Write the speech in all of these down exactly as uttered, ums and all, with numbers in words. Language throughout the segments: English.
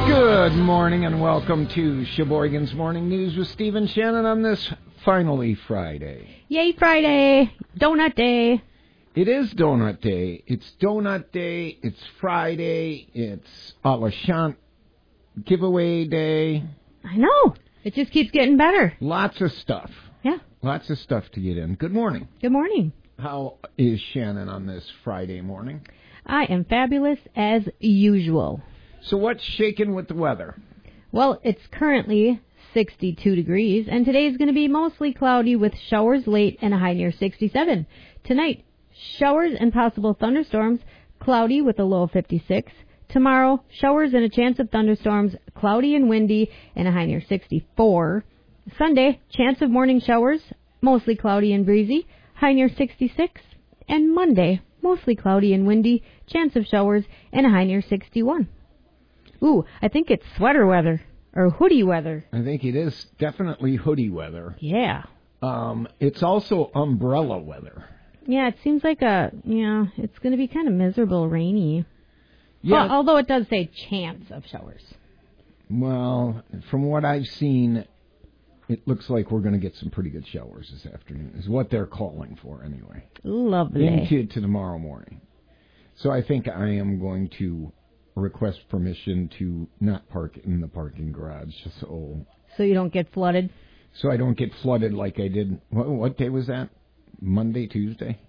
Good morning and welcome to Sheboygan's Morning News with Stephen Shannon on this finally Friday. Yay, Friday! Donut Day! It is Donut Day. It's Donut Day. It's Friday. It's Alashant Giveaway Day. I know. It just keeps getting better. Lots of stuff. Yeah. Lots of stuff to get in. Good morning. Good morning. How is Shannon on this Friday morning? I am fabulous as usual. So what's shaking with the weather? Well, it's currently sixty-two degrees, and today's going to be mostly cloudy with showers late and a high near sixty-seven. Tonight, showers and possible thunderstorms, cloudy with a low of fifty-six. Tomorrow, showers and a chance of thunderstorms, cloudy and windy, and a high near sixty-four. Sunday, chance of morning showers, mostly cloudy and breezy, high near sixty-six. And Monday, mostly cloudy and windy, chance of showers, and a high near sixty-one. Ooh, I think it's sweater weather, or hoodie weather. I think it is definitely hoodie weather. Yeah. Um, it's also umbrella weather. Yeah, it seems like a, you know, it's going to be kind of miserable, rainy. Yeah. Well, although it does say chance of showers. Well, from what I've seen, it looks like we're going to get some pretty good showers this afternoon, is what they're calling for anyway. Lovely. Into to tomorrow morning. So I think I am going to request permission to not park in the parking garage, so so you don't get flooded. So I don't get flooded like I did. What, what day was that? Monday, Tuesday?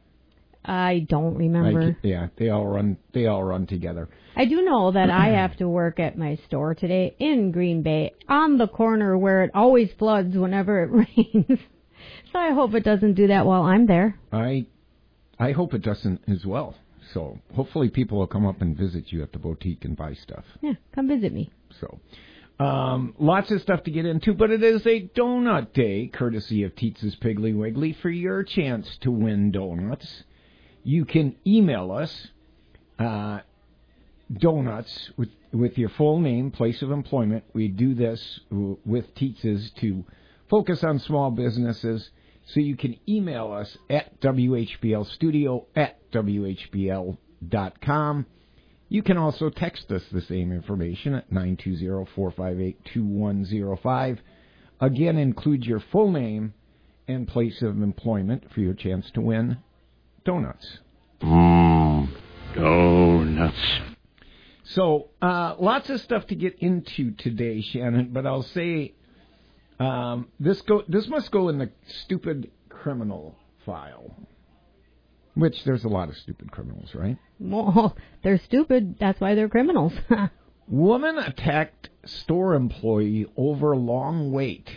I don't remember. I, yeah, they all run. They all run together. I do know that I have to work at my store today in Green Bay, on the corner where it always floods whenever it rains. So I hope it doesn't do that while I'm there. I, I hope it doesn't as well. So hopefully people will come up and visit you at the boutique and buy stuff. Yeah, come visit me. So um, lots of stuff to get into, but it is a donut day, courtesy of Teetz's Piggly Wiggly. For your chance to win donuts, you can email us uh, donuts with, with your full name, place of employment. We do this w- with Teetz's to focus on small businesses. So you can email us at W H B L studio at W H B L dot com. You can also text us the same information at nine two zero, four five eight, two one zero five. Again, include your full name and place of employment for your chance to win donuts. Mmm, donuts. So, uh, lots of stuff to get into today, Shannon, but I'll say Um, this go. This must go in the stupid criminal file, which there's a lot of stupid criminals, right? Well, they're stupid. That's why they're criminals. Woman attacked store employee over long wait,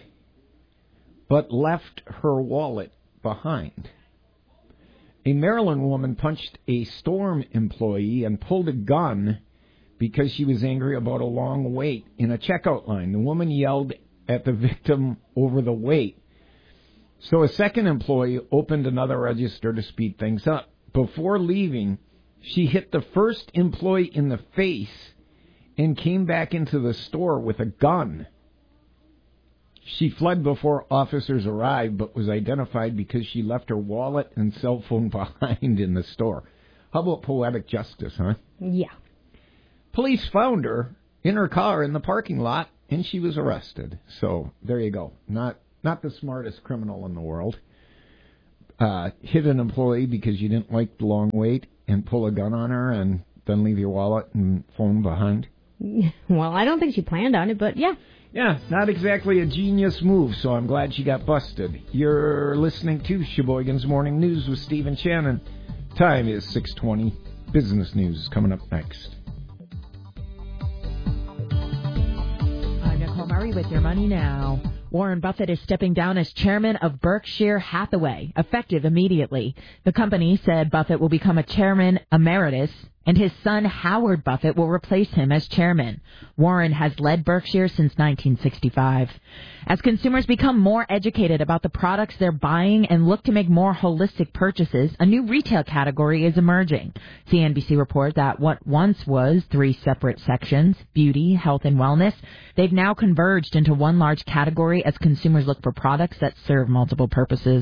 but left her wallet behind. A Maryland woman punched a store employee and pulled a gun because she was angry about a long wait in a checkout line. The woman yelled at the victim over the wait. So a second employee opened another register to speed things up. Before leaving, she hit the first employee in the face and came back into the store with a gun. She fled before officers arrived, but was identified because she left her wallet and cell phone behind in the store. How about poetic justice, huh? Yeah. Police found her in her car in the parking lot, and she was arrested. So there you go. Not not the smartest criminal in the world. Uh, hit an employee because you didn't like the long wait and pull a gun on her and then leave your wallet and phone behind. Well, I don't think she planned on it, but yeah. Yeah, not exactly a genius move, so I'm glad she got busted. You're listening to Sheboygan's Morning News with Stephen Shannon. Time is six twenty. Business news is coming up next. Murray with your money now. Warren Buffett is stepping down as chairman of Berkshire Hathaway, effective immediately. The company said Buffett will become a chairman emeritus, and his son Howard Buffett will replace him as chairman. Warren has led Berkshire since nineteen sixty-five. As consumers become more educated about the products they're buying and look to make more holistic purchases, a new retail category is emerging. C N B C reports that what once was three separate sections, beauty, health, and wellness, they've now converged into one large category as consumers look for products that serve multiple purposes.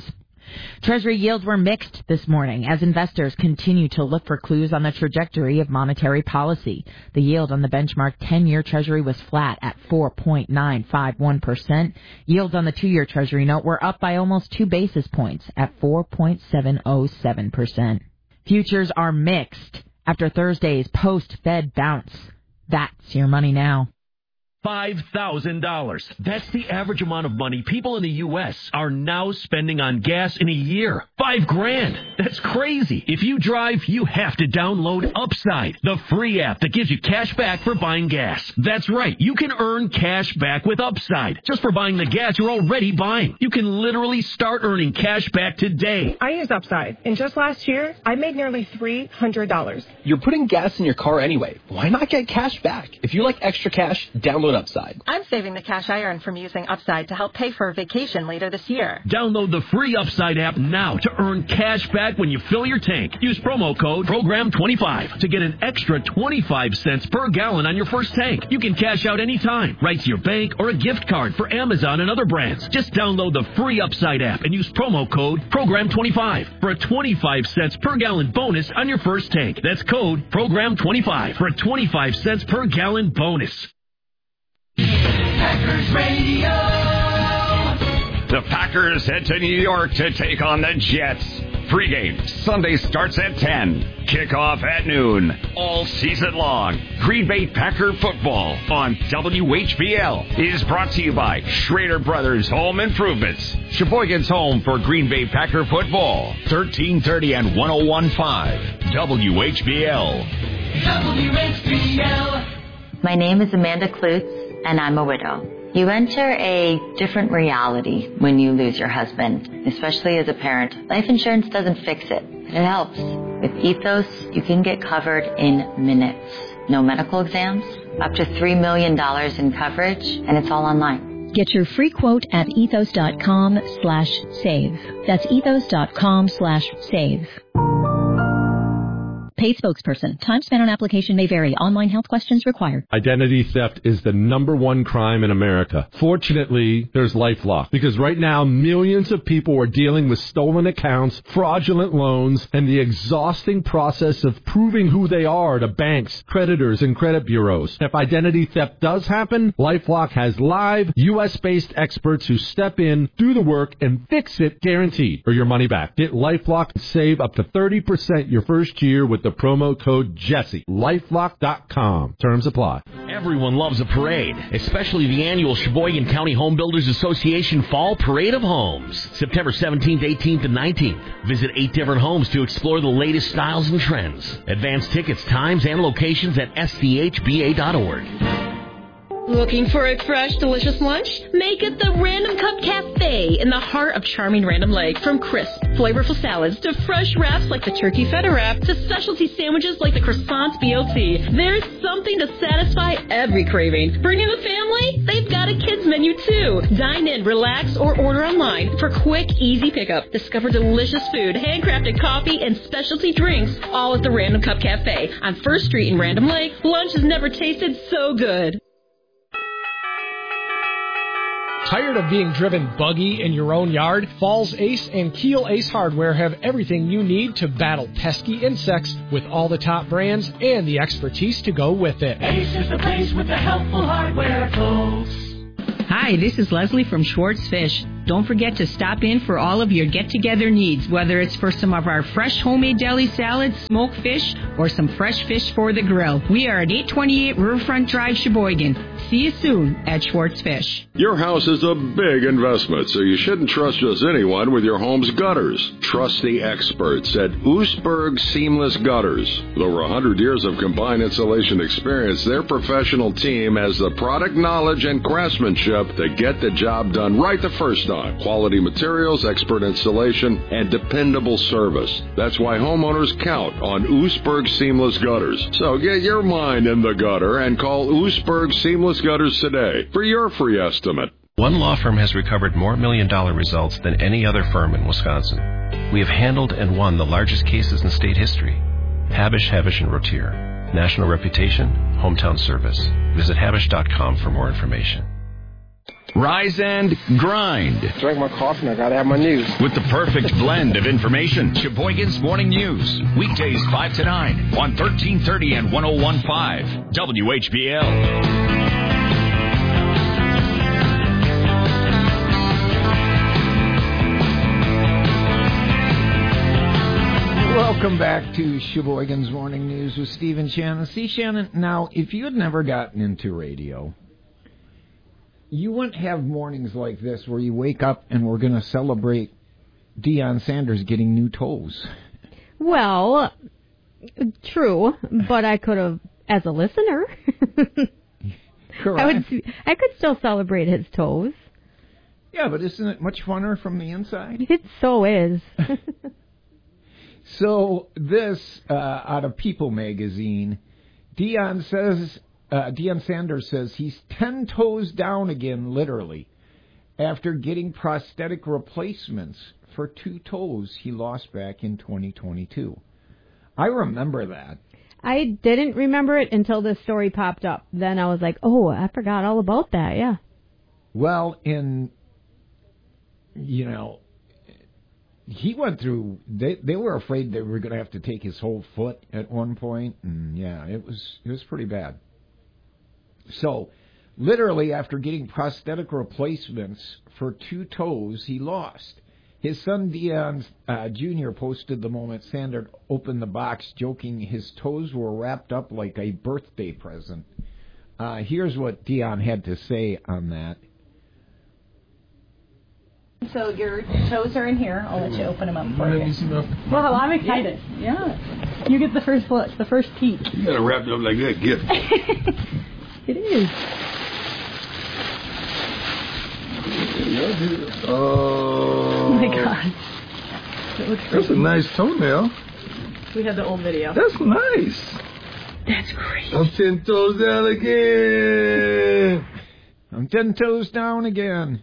Treasury yields were mixed this morning as investors continue to look for clues on the trajectory of monetary policy. The yield on the benchmark ten-year Treasury was flat at four point nine five one percent. Yields on the two-year Treasury note were up by almost two basis points at four point seven oh seven percent. Futures are mixed after Thursday's post-Fed bounce. That's your money now. five thousand dollars. That's the average amount of money people in the U S are now spending on gas in a year. Five grand. That's crazy. If you drive, you have to download Upside, the free app that gives you cash back for buying gas. That's right. You can earn cash back with Upside just for buying the gas you're already buying. You can literally start earning cash back today. I use Upside, and just last year, I made nearly three hundred dollars. You're putting gas in your car anyway. Why not get cash back? If you like extra cash, download Upside. I'm saving the cash I earn from using Upside to help pay for a vacation later this year. Download the free Upside app now to earn cash back when you fill your tank. Use promo code program twenty-five to get an extra twenty-five cents per gallon on your first tank. You can cash out anytime, right to your bank or a gift card for Amazon and other brands. Just download the free Upside app and use promo code program twenty-five for a twenty-five cents per gallon bonus on your first tank. That's code program twenty-five for a twenty-five cents per gallon bonus. Packers Radio. The Packers head to New York to take on the Jets. Pre-game Sunday starts at ten. Kickoff at noon. All season long. Green Bay Packer football on W H B L is brought to you by Schrader Brothers Home Improvements. Sheboygan's home for Green Bay Packer football. thirteen thirty and one oh one point five W H B L. W H B L. My name is Amanda Klutz, and I'm a widow. You enter a different reality when you lose your husband, especially as a parent. Life insurance doesn't fix it, but it helps. With Ethos, you can get covered in minutes. No medical exams, up to three million dollars in coverage, and it's all online. Get your free quote at ethos.com slash save. That's ethos.com slash save. Paid spokesperson. Time spent on application may vary. Online health questions required. Identity theft is the number one crime in America. Fortunately, there's LifeLock, because right now millions of people are dealing with stolen accounts, fraudulent loans, and the exhausting process of proving who they are to banks, creditors, and credit bureaus. If identity theft does happen, LifeLock has live U S-based experts who step in, do the work, and fix it guaranteed, or your money back. Get LifeLock and save up to thirty percent your first year with the promo code Jesse. LifeLock dot com. Terms apply. Everyone loves a parade, especially the annual Sheboygan County Home Builders Association Fall Parade of Homes. September seventeenth, eighteenth, and nineteenth. Visit eight different homes to explore the latest styles and trends. Advance tickets, times, and locations at S C H B A dot org. Looking for a fresh, delicious lunch? Make it the Random Cup Cafe in the heart of charming Random Lake. From crisp, flavorful salads to fresh wraps like the turkey feta wrap to specialty sandwiches like the croissant B L T. There's something to satisfy every craving. Bring in the family? They've got a kids menu too. Dine in, relax, or order online for quick, easy pickup. Discover delicious food, handcrafted coffee, and specialty drinks all at the Random Cup Cafe on First Street in Random Lake. Lunch has never tasted so good. Tired of being driven buggy in your own yard? Falls Ace and Keel Ace Hardware have everything you need to battle pesky insects with all the top brands and the expertise to go with it. Ace is the place with the helpful hardware, folks. Hi, this is Leslie from Schwartz Fish. Don't forget to stop in for all of your get-together needs, whether it's for some of our fresh homemade deli salads, smoked fish, or some fresh fish for the grill. We are at eight twenty-eight Riverfront Drive, Sheboygan. See you soon at Schwartz Fish. Your house is a big investment, so you shouldn't trust just anyone with your home's gutters. Trust the experts at Oostburg Seamless Gutters. With over one hundred years of combined installation experience, their professional team has the product knowledge and craftsmanship to get the job done right the first time. Quality materials, expert installation, and dependable service. That's why homeowners count on Oostburg Seamless Gutters. So get your mind in the gutter and call Oostburg Seamless Gutters today for your free estimate. One law firm has recovered more million-dollar results than any other firm in Wisconsin. We have handled and won the largest cases in state history. Habish, Habish and Rotier. National reputation, hometown service. Visit Habish dot com for more information. Rise and grind. Drink my coffee and I gotta have my news. With the perfect blend of information. Sheboygan's Morning News. Weekdays five to nine on thirteen thirty and one oh one point five W H B L. Welcome back to Sheboygan's Morning News with Steve and Shannon. See, Shannon, now, if you had never gotten into radio, you wouldn't have mornings like this where you wake up and we're going to celebrate Deion Sanders getting new toes. Well, true, but I could have, as a listener, Correct. I would, I could still celebrate his toes. Yeah, but isn't it much funner from the inside? It so is. So this, uh, out of People magazine, Deion says... Uh, Deion Sanders says he's ten toes down again, literally, after getting prosthetic replacements for two toes he lost back in twenty twenty-two. I remember that. I didn't remember it until this story popped up. Then I was like, oh, I forgot all about that, yeah. Well, in, you know, he went through, they they were afraid they were going to have to take his whole foot at one point, and yeah, it was it was pretty bad. So, literally, after getting prosthetic replacements for two toes he lost. His son, Deion uh, Junior, posted the moment Sanders opened the box, joking his toes were wrapped up like a birthday present. Uh, here's what Deion had to say on that. So your toes are in here. I'll let you open them up for you. Well, I'm excited. Yeah. You get the first look, the first peek. You gotta wrap it up like that gift. It is. Oh, oh my God. That looks that's a nice toenail. We had the old video. That's nice. That's great. I'm ten toes down again. I'm ten toes down again.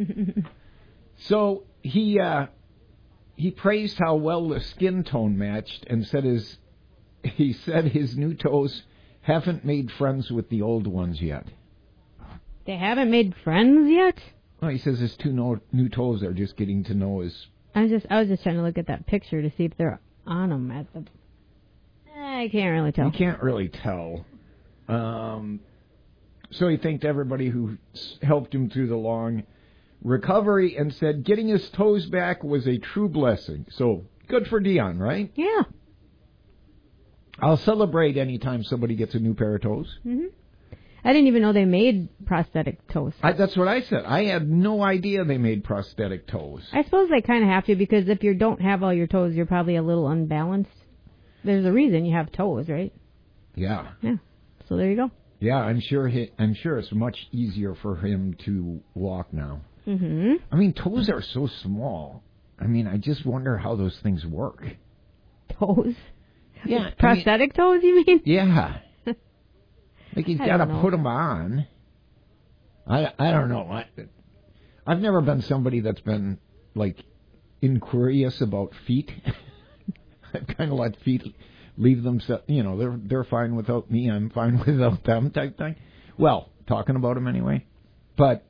So he uh, he praised how well the skin tone matched and said his he said his new toes haven't made friends with the old ones yet. They haven't made friends yet? Well, he says his two no, new toes are just getting to know his... I was just I was just trying to look at that picture to see if they're on them at the... I can't really tell. You can't really tell. Um, so he thanked everybody who helped him through the long recovery and said getting his toes back was a true blessing. So, good for Deion, right? Yeah. I'll celebrate any time somebody gets a new pair of toes. Mm-hmm. I didn't even know they made prosthetic toes. I, that's what I said. I had no idea they made prosthetic toes. I suppose they kind of have to, because if you don't have all your toes, you're probably a little unbalanced. There's a reason you have toes, right? Yeah. Yeah. So there you go. Yeah, I'm sure. He, I'm sure it's much easier for him to walk now. Mm-hmm. I mean, toes are so small. I mean, I just wonder how those things work. Toes? Yeah. Prosthetic I mean, toes, you mean? Yeah. Like he's got to know. put them on. I, I don't know. I, I've never been somebody that's been, like, incurious about feet. I've kind of let feet leave themselves, you know, they're they're fine without me, I'm fine without them type thing. Well, talking about them anyway. But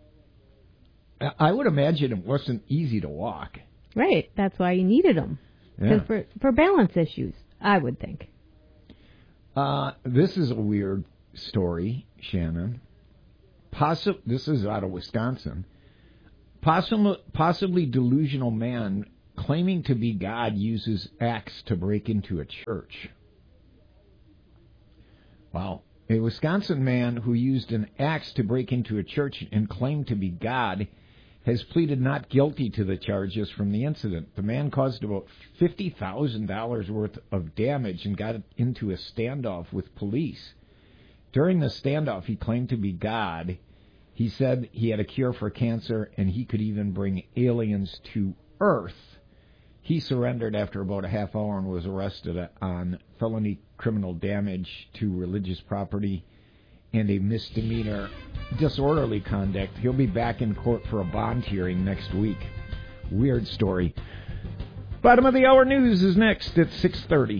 I would imagine it wasn't easy to walk. Right. That's why you needed them. Yeah. For, for balance issues, I would think. Uh, this is a weird story, Shannon. Possi- this is out of Wisconsin. Possibly, possibly delusional man claiming to be God uses axe to break into a church. Wow. A Wisconsin man who used an axe to break into a church and claimed to be God has pleaded not guilty to the charges from the incident. The man caused about fifty thousand dollars worth of damage and got into a standoff with police. During the standoff, he claimed to be God. He said he had a cure for cancer and he could even bring aliens to Earth. He surrendered after about a half hour and was arrested on felony criminal damage to religious property and a misdemeanor disorderly conduct. He'll be back in court for a bond hearing next week. Weird story. Bottom of the hour news is next at six thirty.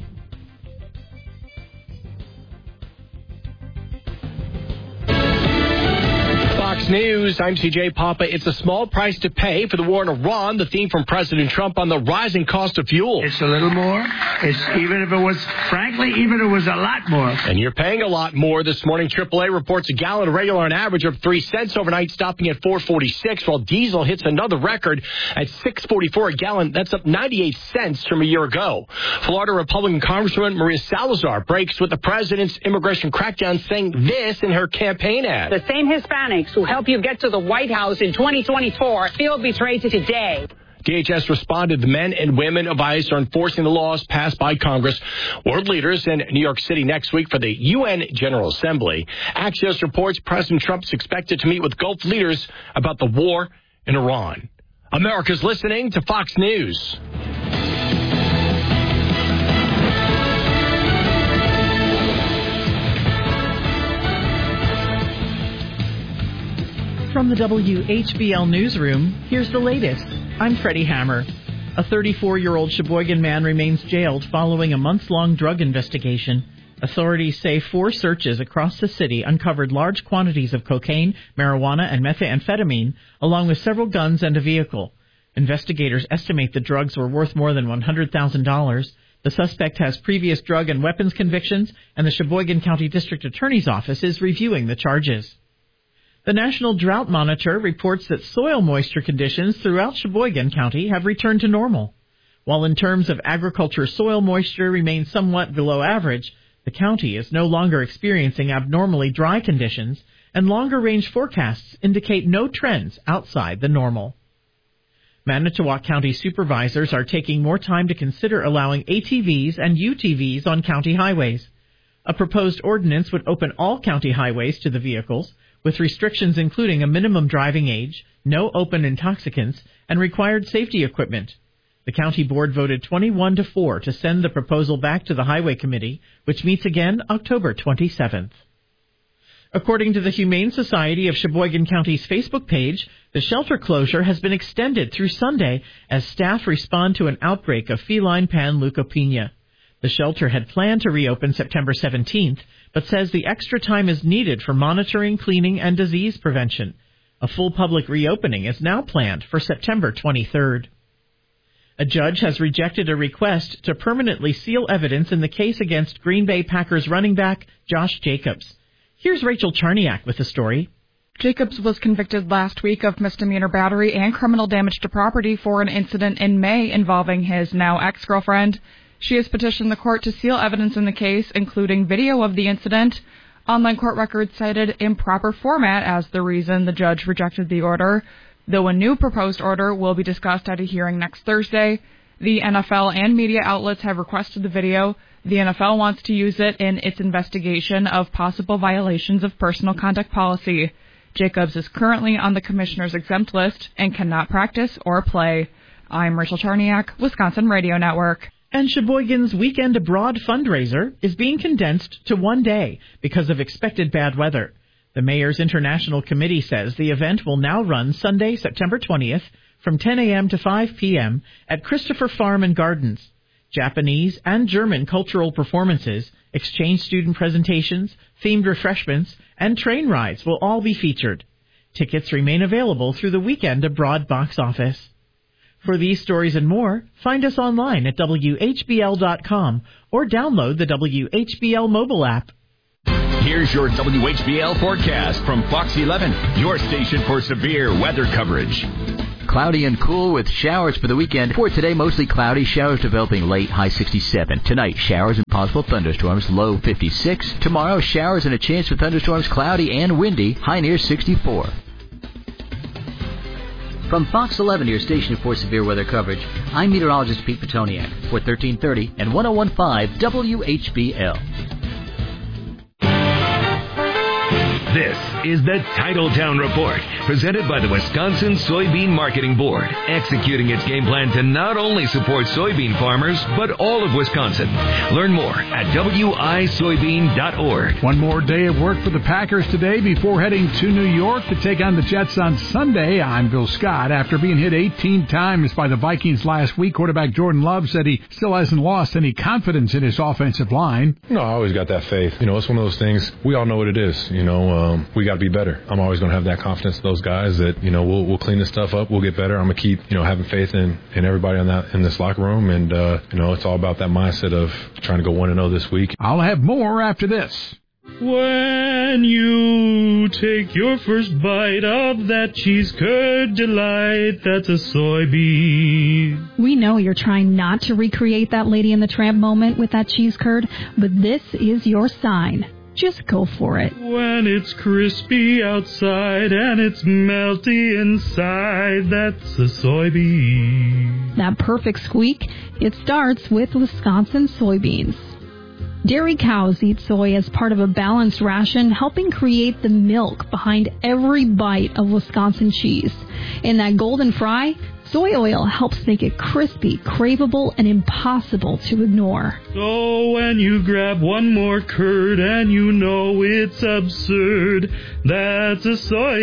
Fox Fox News, I'm C J Papa. It's a small price to pay for the war in Iran, the theme from President Trump on the rising cost of fuel. It's a little more. It's even if it was, frankly, even if it was a lot more. And you're paying a lot more this morning. triple A reports a gallon regular on average of three cents overnight, stopping at four forty-six, while diesel hits another record at six forty-four a gallon. That's up ninety-eight cents from a year ago. Florida Republican Congresswoman Maria Salazar breaks with the president's immigration crackdown, saying this in her campaign ad. The same Hispanics who help you get to the White House in twenty twenty-four feel betrayed today. D H S responded the men and women of ICE are enforcing the laws passed by Congress. World leaders in New York City next week for the U N General Assembly. Axios reports President Trump's expected to meet with Gulf leaders about the war in Iran. America's listening to Fox News. From the W H B L newsroom, here's the latest. I'm Freddie Hammer. A thirty-four-year-old Sheboygan man remains jailed following a months-long drug investigation. Authorities say four searches across the city uncovered large quantities of cocaine, marijuana, and methamphetamine, along with several guns and a vehicle. Investigators estimate the drugs were worth more than one hundred thousand dollars. The suspect has previous drug and weapons convictions, and the Sheboygan County District Attorney's Office is reviewing the charges. The National Drought Monitor reports that soil moisture conditions throughout Sheboygan County have returned to normal. While in terms of agriculture soil moisture remains somewhat below average, the county is no longer experiencing abnormally dry conditions, and longer-range forecasts indicate no trends outside the normal. Manitowoc County supervisors are taking more time to consider allowing A T Vs and U T Vs on county highways. A proposed ordinance would open all county highways to the vehicles, with restrictions including a minimum driving age, no open intoxicants, and required safety equipment. The county board voted twenty-one to four to send the proposal back to the Highway Committee, which meets again October twenty-seventh. According to the Humane Society of Sheboygan County's Facebook page, the shelter closure has been extended through Sunday as staff respond to an outbreak of feline panleukopenia. The shelter had planned to reopen September seventeenth, but says the extra time is needed for monitoring, cleaning, and disease prevention. A full public reopening is now planned for September twenty-third. A judge has rejected a request to permanently seal evidence in the case against Green Bay Packers running back Josh Jacobs. Here's Rachel Charniak with the story. Jacobs was convicted last week of misdemeanor battery and criminal damage to property for an incident in May involving his now ex-girlfriend. She has petitioned the court to seal evidence in the case, including video of the incident. Online court records cited improper format as the reason the judge rejected the order, though a new proposed order will be discussed at a hearing next Thursday. The N F L and media outlets have requested the video. The N F L wants to use it in its investigation of possible violations of personal conduct policy. Jacobs is currently on the commissioner's exempt list and cannot practice or play. I'm Rachel Charniak, Wisconsin Radio Network. And Sheboygan's Weekend Abroad fundraiser is being condensed to one day because of expected bad weather. The Mayor's International Committee says the event will now run Sunday, September twentieth, from ten a.m. to five p.m. at Christopher Farm and Gardens. Japanese and German cultural performances, exchange student presentations, themed refreshments, and train rides will all be featured. Tickets remain available through the Weekend Abroad box office. For these stories and more, find us online at W H B L dot com or download the W H B L mobile app. Here's your W H B L forecast from Fox eleven, your station for severe weather coverage. Cloudy and cool with showers for the weekend. For today, mostly cloudy, showers developing late, high sixty-seven. Tonight, showers and possible thunderstorms, low fifty-six. Tomorrow, showers and a chance for thunderstorms, cloudy and windy, high near sixty-four. From Fox eleven, your station for severe weather coverage, I'm meteorologist Pete Petoniak for thirteen thirty and one oh one point five W H B L. This is the Titletown Report, presented by the Wisconsin Soybean Marketing Board, executing its game plan to not only support soybean farmers, but all of Wisconsin. Learn more at W I soybean dot org. One more day of work for the Packers today before heading to New York to take on the Jets on Sunday. I'm Bill Scott. After being hit eighteen times by the Vikings last week, quarterback Jordan Love said he still hasn't lost any confidence in his offensive line. No, I always got that faith. You know, it's one of those things, we all know what it is. You know, um, we got to be better. I'm always going to have that confidence in those guys that, you know, we'll, we'll clean this stuff up. We'll get better. I'm going to keep, you know, having faith in, in everybody on that, in this locker room. And, uh, you know, it's all about that mindset of trying to go one and oh this week. I'll have more after this. When you take your first bite of that cheese curd delight, that's a soybean. We know you're trying not to recreate that Lady and the Tramp moment with that cheese curd, but this is your sign. Just go for it. When it's crispy outside and it's melty inside, that's a soybean. That perfect squeak, it starts with Wisconsin soybeans. Dairy cows eat soy as part of a balanced ration, helping create the milk behind every bite of Wisconsin cheese. In that golden fry, soy oil helps make it crispy, craveable, and impossible to ignore. So when you grab one more curd and you know it's absurd, that's a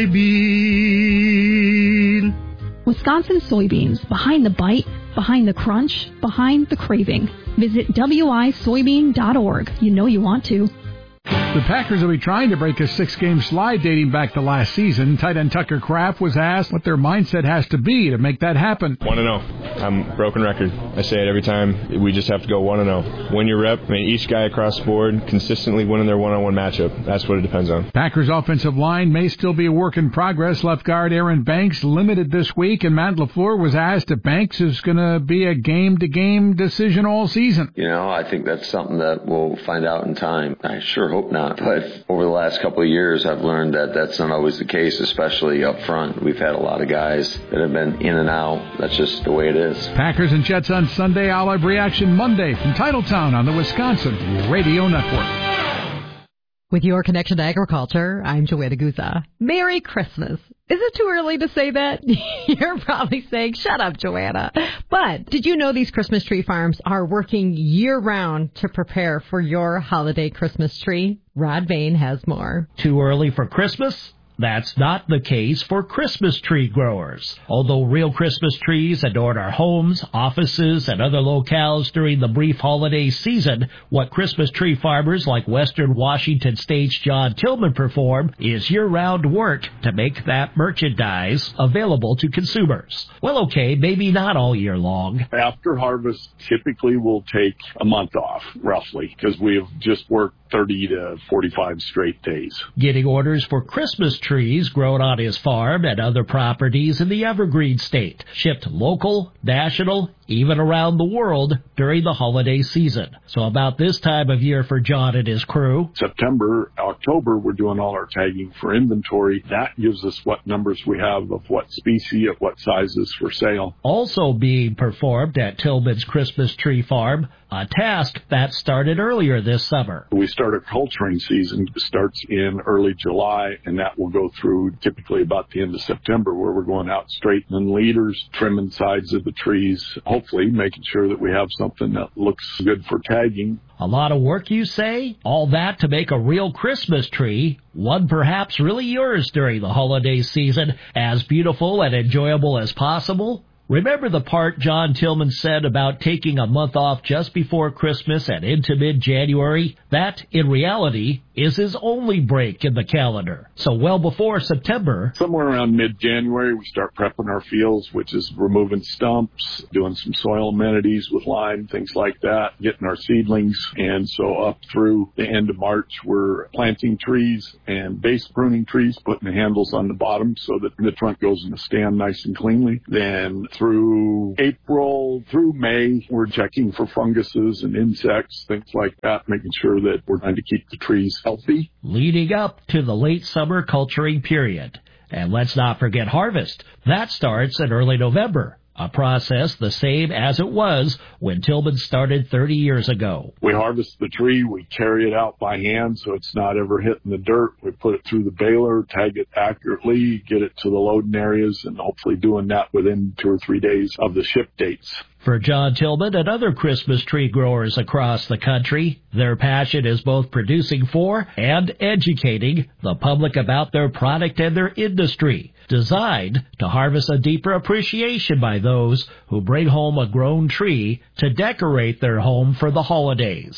soybean. Wisconsin soybeans, behind the bite, behind the crunch, behind the craving. Visit W I soybean dot org. You know you want to. The Packers will be trying to break a six-game slide dating back to last season. Tight end Tucker Kraft was asked what their mindset has to be to make that happen. one and oh. I'm broken record. I say it every time. We just have to go one and oh. Win your rep. I mean, each guy across the board consistently winning their one-on-one matchup. That's what it depends on. Packers offensive line may still be a work in progress. Left guard Aaron Banks limited this week, and Matt LaFleur was asked if Banks is going to be a game-to-game decision all season. You know, I think that's something that we'll find out in time. I sure hope not. But over the last couple of years, I've learned that that's not always the case, especially up front. We've had a lot of guys that have been in and out. That's just the way it is. Packers and Jets on Sunday. I'll have reaction Monday from Titletown on the Wisconsin Radio Network. With your connection to agriculture, I'm Joanna Guza. Merry Christmas. Is it too early to say that? You're probably saying, shut up, Joanna. But did you know these Christmas tree farms are working year-round to prepare for your holiday Christmas tree? Rod Bain has more. Too early for Christmas? That's not the case for Christmas tree growers. Although real Christmas trees adorn our homes, offices, and other locales during the brief holiday season, what Christmas tree farmers like Western Washington State's John Tillman perform is year-round work to make that merchandise available to consumers. Well, okay, maybe not all year long. After harvest, typically we'll take a month off, roughly, because we have just worked thirty to forty-five straight days. Getting orders for Christmas trees grown on his farm and other properties in the Evergreen State, shipped local, national, even around the world during the holiday season. So about this time of year for John and his crew. September, October, we're doing all our tagging for inventory. That gives us what numbers we have of what species at what sizes for sale. Also being performed at Tillman's Christmas Tree Farm, a task that started earlier this summer. We start a culturing season. It starts in early July, and that will go through typically about the end of September, where we're going out straightening leaders, trimming sides of the trees, hopefully making sure that we have something that looks good for tagging. A lot of work, you say? All that to make a real Christmas tree, one perhaps really yours during the holiday season, as beautiful and enjoyable as possible? Remember the part John Tillman said about taking a month off just before Christmas and into mid-January? That, in reality, is his only break in the calendar. So well before September, somewhere around mid-January, we start prepping our fields, which is removing stumps, doing some soil amenities with lime, things like that, getting our seedlings. And so up through the end of March, we're planting trees and base pruning trees, putting the handles on the bottom so that the trunk goes in the stand nice and cleanly. Then through April, through May, we're checking for funguses and insects, things like that, making sure that we're trying to keep the trees healthy. Leading up to the late summer culturing period. And let's not forget harvest. That starts in early November. A process the same as it was when Tillman started thirty years ago. We harvest the tree, we carry it out by hand so it's not ever hitting the dirt. We put it through the baler, tag it accurately, get it to the loading areas, and hopefully doing that within two or three days of the ship dates. For John Tillman and other Christmas tree growers across the country, their passion is both producing for and educating the public about their product and their industry, designed to harvest a deeper appreciation by those who bring home a grown tree to decorate their home for the holidays.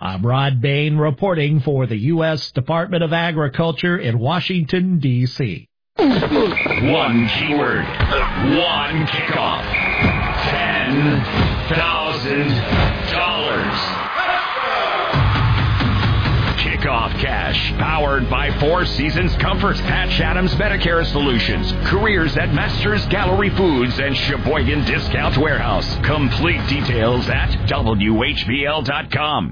I'm Rod Bain reporting for the U S Department of Agriculture in Washington, D C One keyword, one kickoff, ten thousand dollars. Kickoff cash, powered by Four Seasons Comfort, Patch Adams Medicare Solutions, careers at Masters Gallery Foods and Sheboygan Discount Warehouse. Complete details at W H B L dot com.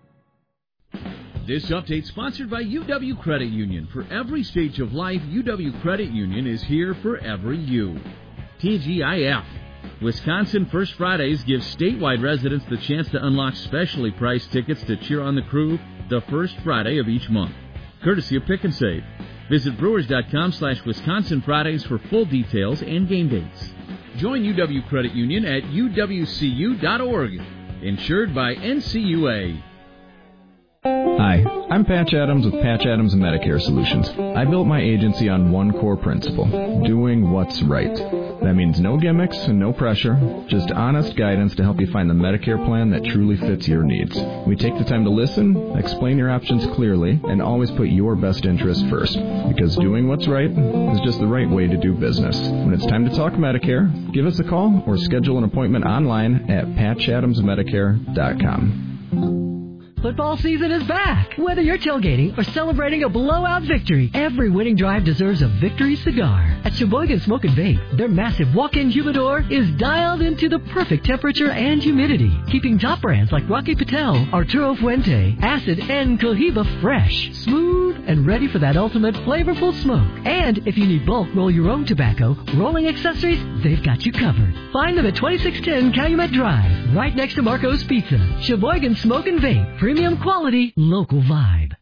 This update sponsored by U W Credit Union. For every stage of life, U W Credit Union is here for every you. T G I F. Wisconsin First Fridays gives statewide residents the chance to unlock specially priced tickets to cheer on the crew the first Friday of each month, courtesy of Pick and Save. Visit brewers.com slash Wisconsin Fridays for full details and game dates. Join U W Credit Union at U W C U dot org. Insured by N C U A. Hi, I'm Patch Adams with Patch Adams Medicare Solutions. I built my agency on one core principle, doing what's right. That means no gimmicks and no pressure, just honest guidance to help you find the Medicare plan that truly fits your needs. We take the time to listen, explain your options clearly, and always put your best interest first, because doing what's right is just the right way to do business. When it's time to talk Medicare, give us a call or schedule an appointment online at patch adams medicare dot com. Football season is back. Whether you're tailgating or celebrating a blowout victory, every winning drive deserves a victory cigar. At Sheboygan Smoke and Vape, their massive walk-in humidor is dialed into the perfect temperature and humidity, keeping top brands like Rocky Patel, Arturo Fuente, Acid, and Cohiba fresh, smooth, and ready for that ultimate flavorful smoke. And if you need bulk roll your own tobacco, rolling accessories, they've got you covered. Find them at twenty-six ten Calumet Drive, right next to Marco's Pizza. Sheboygan Smoke and Vape. Premium quality, local vibe.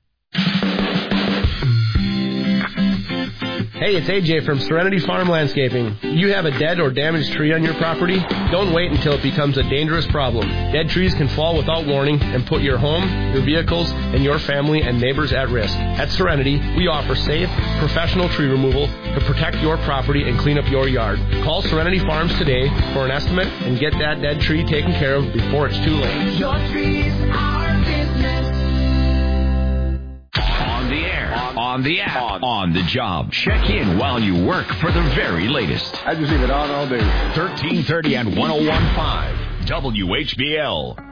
Hey, it's A J from Serenity Farm Landscaping. You have a dead or damaged tree on your property? Don't wait until it becomes a dangerous problem. Dead trees can fall without warning and put your home, your vehicles, and your family and neighbors at risk. At Serenity, we offer safe, professional tree removal to protect your property and clean up your yard. Call Serenity Farms today for an estimate and get that dead tree taken care of before it's too late. Your trees are business. On the air, on the app, on the job. Check in while you work for the very latest. I just leave it on all day. thirteen thirty and one oh one point five W H B L.